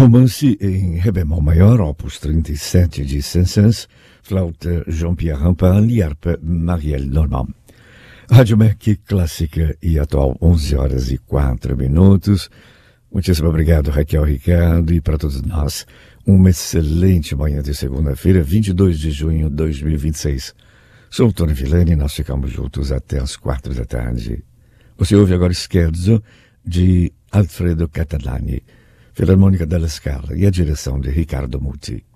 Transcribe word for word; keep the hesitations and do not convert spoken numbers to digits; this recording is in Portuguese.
Romance em Ré bemol maior, opus trinta e sete de Saint-Saëns, flauta Jean-Pierre Rampal e harpa Marielle Normand. Rádio M E C clássica e atual, onze horas e quatro minutos. Muitíssimo obrigado, Raquel Ricardo, e para todos nós, uma excelente manhã de segunda-feira, vinte e dois de junho de dois mil e vinte e seis. Sou o Tony Villani e nós ficamos juntos até as quatro da tarde. Você ouve agora Scherzo, de Alfredo Catalani, Filarmônica della Scala e a direção de Ricardo Muti.